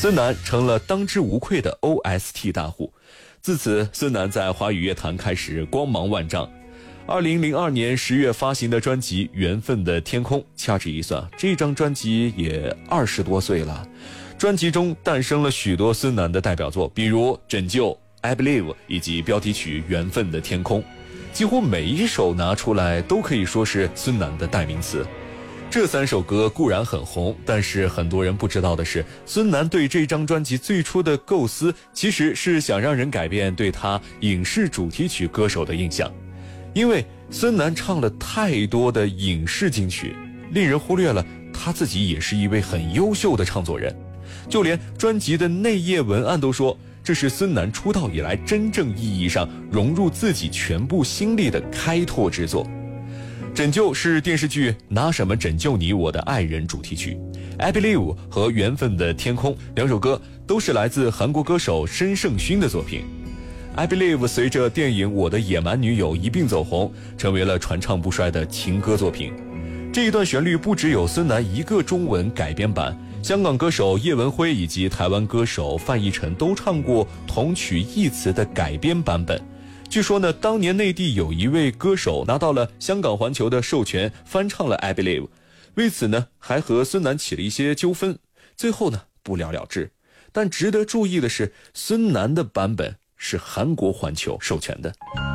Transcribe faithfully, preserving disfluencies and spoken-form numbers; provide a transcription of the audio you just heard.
孙楠成了当之无愧的 O S T 大户。自此，孙楠在华语乐坛开始光芒万丈。二零零二年十月发行的专辑《缘分的天空》，掐指一算，这张专辑也二十多岁了。专辑中诞生了许多孙楠的代表作，比如《拯救》、《I Believe》以及标题曲《缘分的天空》，几乎每一首拿出来都可以说是孙楠的代名词。这三首歌固然很红，但是很多人不知道的是，孙楠对这张专辑最初的构思其实是想让人改变对他影视主题曲歌手的印象。因为孙楠唱了太多的影视金曲，令人忽略了他自己也是一位很优秀的唱作人。就连专辑的内页文案都说，这是孙楠出道以来真正意义上融入自己全部心力的开拓之作。拯救是电视剧《拿什么拯救你我的爱人》主题曲， I Believe 和缘分的天空两首歌都是来自韩国歌手申胜勋的作品。 I Believe 随着电影《我的野蛮女友》一并走红，成为了传唱不衰的情歌作品。这一段旋律不只有孙楠一个中文改编版，香港歌手叶文辉以及台湾歌手范逸臣都唱过同曲异词的改编版本。据说呢，当年内地有一位歌手拿到了香港环球的授权，翻唱了 I Believe， 为此呢还和孙楠起了一些纠纷，最后呢不了了之。但值得注意的是，孙楠的版本是韩国环球授权的。